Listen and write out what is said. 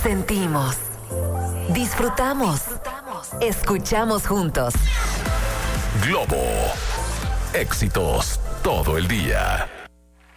Sentimos, disfrutamos, escuchamos juntos. Globo. Éxitos todo el día.